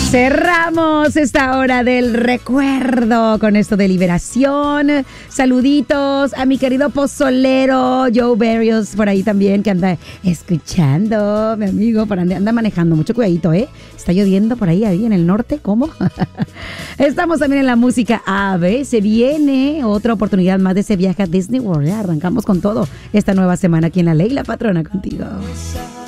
Cerramos esta hora del recuerdo con esto de liberación. Saluditos a mi querido pozolero Joe Berrios por ahí también, que anda escuchando, mi amigo, anda manejando. Mucho cuidadito, ¿eh? Está lloviendo por ahí en el norte, ¿cómo? Estamos también en la música AVE. Se viene otra oportunidad más de ese viaje a Disney World. Arrancamos con todo esta nueva semana aquí en La Ley, la Patrona, contigo.